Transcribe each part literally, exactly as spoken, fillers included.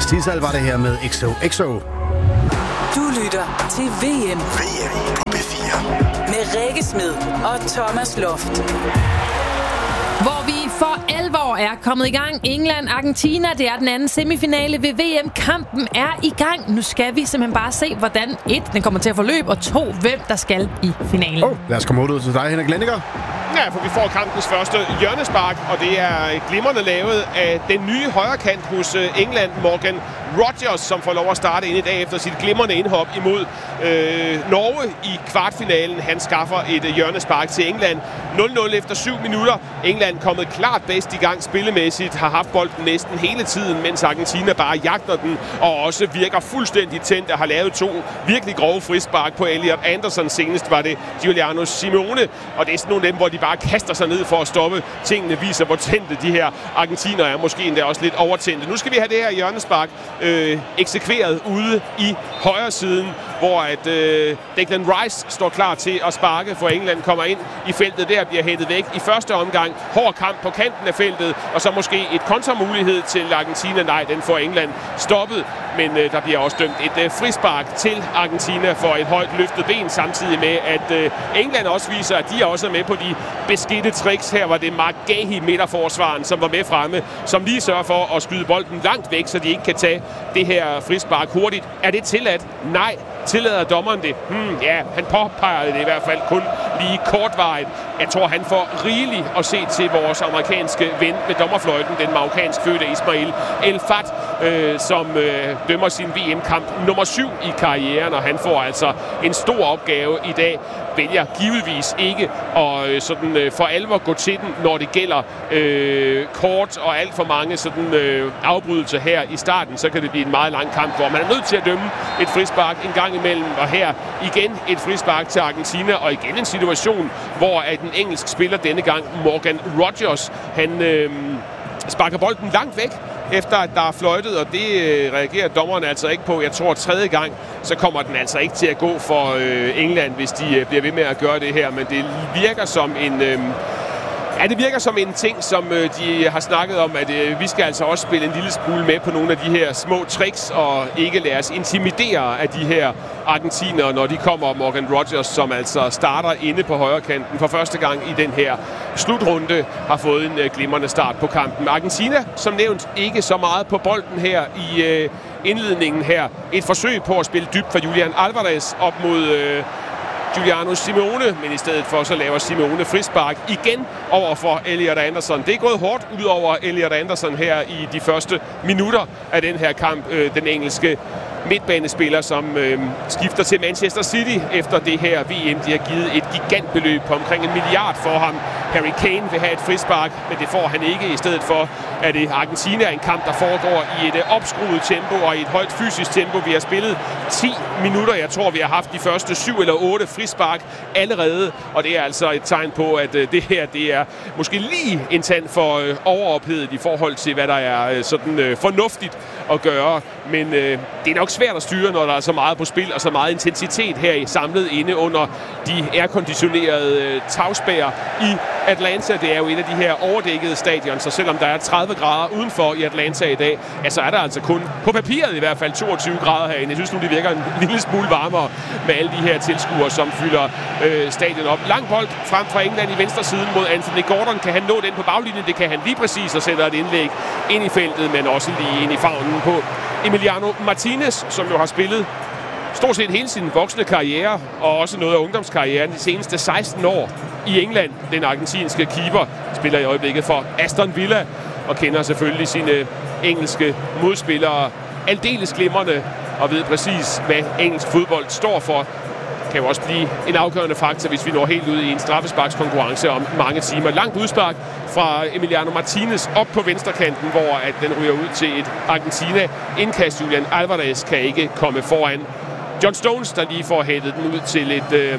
Mads Tissal var det her med X O X O. Du lytter til V M. V M på B fire. Med Rikke Smed og Thomas Loft. Hvor vi for alvor er kommet i gang. England-Argentina, det er den anden semifinale ved V M. Kampen er i gang. Nu skal vi simpelthen bare se, hvordan et, den kommer til at forløbe, og to, hvem der skal i finalen. Oh, lad os komme ud til dig, Henrik Lenniger. Ja, for vi får kampens første hjørnespark, og det er glimrende lavet af den nye højrekant hos England, Morgan Rogers, som får lov at starte ind i dag efter sit glimrende indhop imod øh, Norge i kvartfinalen. Han skaffer et hjørnespark til England. nul nul efter syv minutter. England kommet klart bedst i gang spillemæssigt, har haft bolden næsten hele tiden, mens Argentina bare jagter den, og også virker fuldstændig tændt og har lavet to virkelig grove frispark på Elliot Anderson. Senest var det Giuliano Simeone, og det er sådan nogle af dem, hvor de bare kaster sig ned for at stoppe. Tingene viser, hvor tændte de her argentinere er, måske endda også lidt overtændte. Nu skal vi have det her hjørnespark øh, eksekveret ude i højre siden, hvor at øh, Declan Rice står klar til at sparke, for England kommer ind i feltet. Der bliver hættet væk i første omgang. Hård kamp på kanten af feltet, og så måske et kontramulighed til Argentina. Nej, den får England stoppet, men øh, der bliver også dømt et øh, frispark til Argentina for et højt løftet ben, samtidig med, at øh, England også viser, at de er også med på de beskidte tricks. Her var det Mark Gahey, midterforsvaren, som var med fremme, som lige sørger for at skyde bolden langt væk, så de ikke kan tage det her frispark hurtigt. Er det tilladt? Nej. Tillader dommeren det? Hmm, ja, han påpeger det i hvert fald kun lige kortvarigt. Jeg tror, han får rigeligt at se til vores amerikanske ven med dommerfløjten, den marokkansk fødte Ismail El Fat, øh, som øh, dømmer sin V M-kamp nummer syv i karrieren, og han får altså en stor opgave i dag. Vælger givetvis ikke at øh, sådan, øh, for alvor gå til den, når det gælder øh, kort og alt for mange sådan, øh, afbrydelser her i starten. Så kan det blive en meget lang kamp, hvor man er nødt til at dømme et frispark en gang imellem, og her igen et frispark til Argentina, og igen en situation, hvor at en engelsk spiller denne gang, Morgan Rogers, han øh, sparker bolden langt væk, efter at der er fløjtet, og det øh, reagerer dommerne altså ikke på. Jeg tror, at tredje gang, så kommer den altså ikke til at gå for øh, England, hvis de øh, bliver ved med at gøre det her, men det virker som en... Øh, Ja, det virker som en ting, som øh, de har snakket om, at øh, vi skal altså også spille en lille smule med på nogle af de her små tricks, og ikke lade os intimidere af de her argentinere, når de kommer. Morgan Rogers, som altså starter inde på højrekanten for første gang i den her slutrunde, har fået en øh, glimrende start på kampen. Argentina, som nævnt, ikke så meget på bolden her i øh, indledningen her. Et forsøg på at spille dybt for Julian Alvarez op mod... Øh, Giuliano Simeone, men i stedet for så laver Simeone frispark igen over for Elliot Anderson. Det er gået hårdt ud over Elliot Anderson her i de første minutter af den her kamp. Den engelske midtbanespiller, som øh, skifter til Manchester City efter det her V M. De har givet et gigantbeløb på omkring en milliard for ham. Harry Kane vil have et frispark, men det får han ikke. I stedet for, at det Argentina er en kamp, der foregår i et opskruet tempo og i et højt fysisk tempo. Vi har spillet ti minutter. Jeg tror, vi har haft de første syv eller otte frispark allerede, og det er altså et tegn på, at øh, det her det er måske lige en tand for øh, overophedet i forhold til, hvad der er øh, sådan øh, fornuftigt at gøre. Men øh, det er nok svært at styre, når der er så meget på spil og så meget intensitet her i samlet inde under de airconditionerede øh, tagspærrer i Atlanta. Det er jo et af de her overdækkede stadion, så selvom der er tredive grader udenfor i Atlanta i dag, ja, så er der altså kun på papiret i hvert fald toogtyve grader herinde. Jeg synes nu, det virker en lille smule varmere med alle de her tilskuere, som fylder øh, stadion op. Lang bold frem fra England i venstre siden mod Anthony Gordon. Kan han nå den på baglinjen? Det kan han lige præcis, og sætter et indlæg ind i feltet, men også lige ind i favnen på Emiliano Martinez, som jo har spillet stort set hele sin voksne karriere, og også noget af ungdomskarrieren de seneste seksten år i England. Den argentinske keeper spiller i øjeblikket for Aston Villa, og kender selvfølgelig sine engelske modspillere aldeles glimrende, og ved præcis, hvad engelsk fodbold står for. Kan jo også blive en afgørende faktor, hvis vi når helt ud i en straffesparkskonkurrence om mange timer. Langt udspark fra Emiliano Martinez op på venstrekanten, hvor at den ryger ud til et Argentina. Indkast Julian Alvarez kan ikke komme foran. John Stones, der lige får hættet den ud til et øh,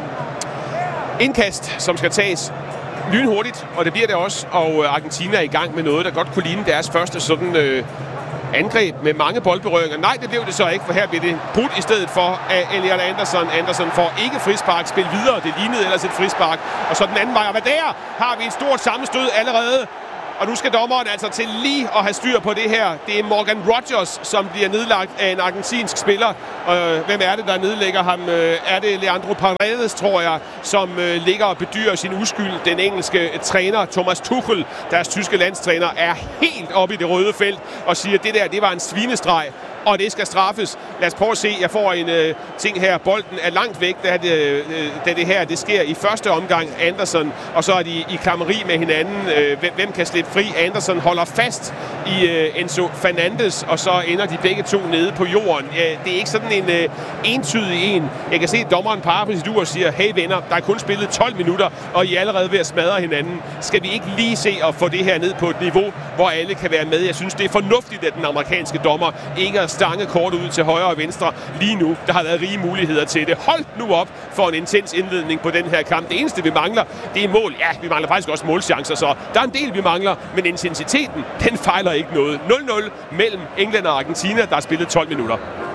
indkast, som skal tages lynhurtigt, og det bliver det også. Og Argentina er i gang med noget, der godt kunne ligne deres første sådan... Øh, angreb med mange boldberøringer. Nej, det blev det så ikke, for her bliver det brudt i stedet for af Elliot Anderson. Anderson får ikke frispark, spil videre. Det lignede ellers et frispark. Og så den anden vej. Og hvad der? Har vi et stort sammenstød allerede. Og nu skal dommeren altså til lige at have styr på det her. Det er Morgan Rogers, som bliver nedlagt af en argentinsk spiller. Øh, hvem er det, der nedlægger ham? Øh, er det Leandro Paredes, tror jeg, som øh, ligger og bedyrer sin uskyld. Den engelske træner, Thomas Tuchel, deres tyske landstræner, er helt oppe i det røde felt og siger, at det der, det var en svinestreg. Og det skal straffes. Lad os prøve at se. Jeg får en øh, ting her. Bolden er langt væk, da det, øh, da det her det sker i første omgang. Anderson, og så er de i klammeri med hinanden. Øh, hvem, hvem kan slippe fri? Anderson holder fast i øh, Enzo Fernandes, og så ender de begge to nede på jorden. Ja, det er ikke sådan en øh, entydig en. Jeg kan se, at dommeren parer på sit ur og siger, hey venner, der er kun spillet tolv minutter, og I er allerede ved at smadre hinanden. Skal vi ikke lige se at få det her ned på et niveau, hvor alle kan være med? Jeg synes, det er fornuftigt, at den amerikanske dommer ikke er stange kort ud til højre og venstre lige nu. Der har været rige muligheder til det. Hold nu op for en intens indledning på den her kamp. Det eneste, vi mangler, det er mål. Ja, vi mangler faktisk også målchancer, så der er en del, vi mangler, men intensiteten, den fejler ikke noget. nul nul mellem England og Argentina, der har spillet tolv minutter.